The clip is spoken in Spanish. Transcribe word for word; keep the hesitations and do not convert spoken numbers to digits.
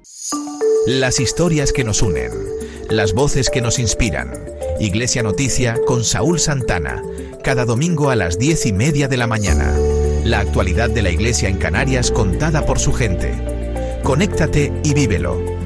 Las historias que nos unen, las voces que nos inspiran. Iglesia Noticia con Saúl Santana, cada domingo a las diez y media de la mañana. La actualidad de la Iglesia en Canarias contada por su gente. Conéctate y vívelo.